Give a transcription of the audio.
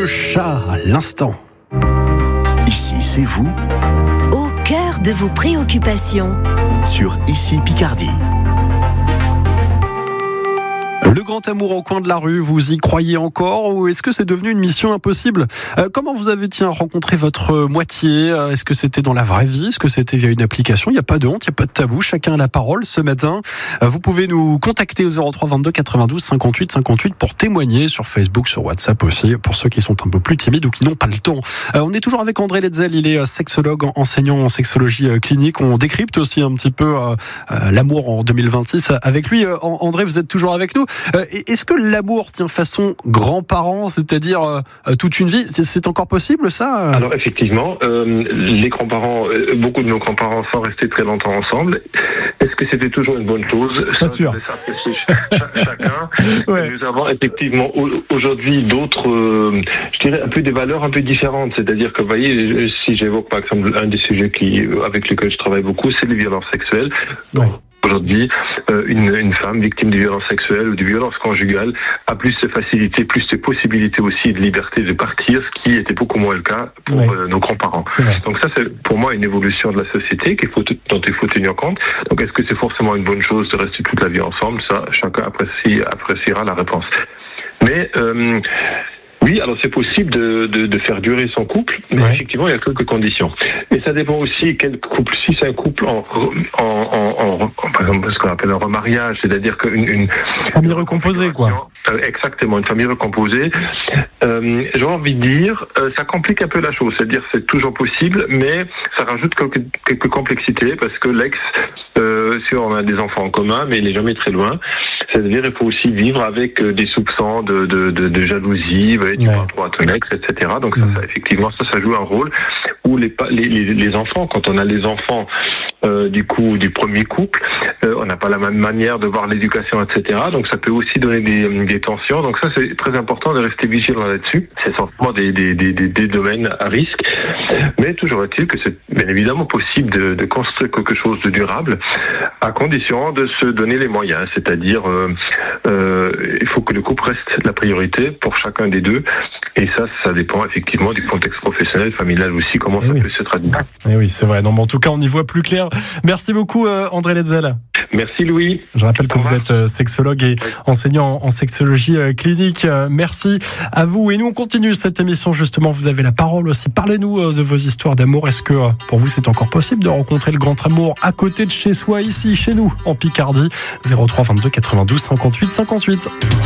Le chat à l'instant. Ici, c'est vous, Au cœur de vos préoccupations. sur Ici Picardie. Le grand amour au coin de la rue, vous y croyez encore ou est-ce que c'est devenu une mission impossible ? Comment vous avez rencontré votre moitié ? Est-ce que c'était dans la vraie vie ? Est-ce que c'était via une application ? Il n'y a pas de honte, il n'y a pas de tabou, chacun a la parole ce matin. Vous pouvez nous contacter au 03 22 92 58 58 pour témoigner sur Facebook, sur WhatsApp aussi, pour ceux qui sont un peu plus timides ou qui n'ont pas le temps. On est toujours avec André Letzel, il est sexologue, enseignant en sexologie clinique. On décrypte aussi un petit peu l'amour en 2026 avec lui. André, vous êtes toujours avec nous. Est-ce que l'amour tient façon grands-parents, c'est-à-dire toute une vie, c'est encore possible ça ? Alors effectivement, les grands-parents, beaucoup de nos grands-parents sont restés très longtemps ensemble. Est-ce que c'était toujours une bonne chose ? Pas sûr. Chacun. Ouais. Nous avons effectivement aujourd'hui d'autres, je dirais un peu des valeurs un peu différentes. C'est-à-dire que, vous voyez, si j'évoque par exemple un des sujets avec lesquels je travaille beaucoup, c'est les violences sexuelles. Ouais. Aujourd'hui, une femme victime de violences sexuelles ou de violences conjugales a plus de facilité, plus de possibilités aussi de liberté de partir, ce qui était beaucoup moins le cas pour nos grands-parents. Donc ça, c'est pour moi une évolution de la société dont il faut tenir compte. Donc est-ce que c'est forcément une bonne chose de rester toute la vie ensemble ? Ça, chacun appréciera la réponse. Mais oui, alors c'est possible de faire durer son couple, mais effectivement il y a quelques conditions. Et ça dépend aussi quel couple. Si c'est un couple par exemple ce qu'on appelle un remariage, c'est-à-dire qu'une famille recomposée, quoi. Exactement, une famille recomposée. J'ai envie de dire, ça complique un peu la chose. C'est-à-dire c'est toujours possible, mais ça rajoute quelques complexités parce que l'ex, si on a des enfants en commun, mais il n'est jamais très loin. C'est-à-dire il faut aussi vivre avec des soupçons de jalousie, tu parles trop à ton ex, etc. Donc ça effectivement, ça joue un rôle où les enfants, quand on a les enfants du premier couple, on n'a pas la même manière de voir l'éducation, etc. Donc ça peut aussi donner des tensions. Donc ça c'est très important de rester vigilant là-dessus. C'est simplement des domaines à risque. Mais toujours est-il que c'est bien évidemment possible de construire quelque chose de durable à condition de se donner les moyens. C'est-à-dire il faut que le couple reste la priorité pour chacun des deux. Et ça dépend effectivement du contexte professionnel, familial aussi, comment ça peut se traduire. Et oui, c'est vrai. Non, mais en tout cas, on y voit plus clair. Merci beaucoup, André Letzel. Merci Louis. Je rappelle que vous êtes sexologue et enseignant en sexologie clinique. Merci à vous. Et nous, on continue cette émission. Justement, vous avez la parole aussi. Parlez-nous de vos histoires d'amour. Est-ce que pour vous, c'est encore possible de rencontrer le grand amour à côté de chez soi, ici, chez nous, en Picardie ? 03 22 92 58 58.